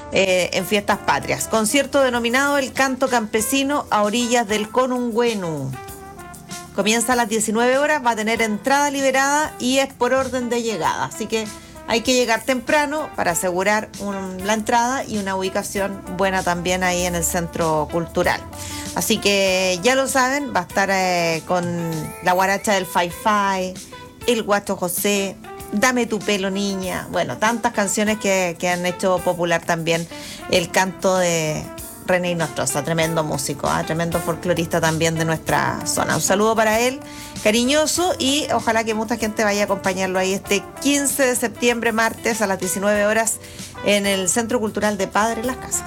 en Fiestas Patrias. Concierto denominado El Canto Campesino a orillas del Conungüenu. Comienza a las 19 horas, va a tener entrada liberada y es por orden de llegada. Así que hay que llegar temprano para asegurar la entrada y una ubicación buena también ahí en el Centro Cultural. Así que ya lo saben, va a estar con la guaracha del Fai-Fai, el Guacho José, Dame tu pelo niña. Bueno, tantas canciones que han hecho popular también el canto de René Nostroza, tremendo músico, tremendo folclorista también de nuestra zona. Un saludo para él, cariñoso, y ojalá que mucha gente vaya a acompañarlo ahí este 15 de septiembre, martes, a las 19 horas, en el Centro Cultural de Padre Las Casas.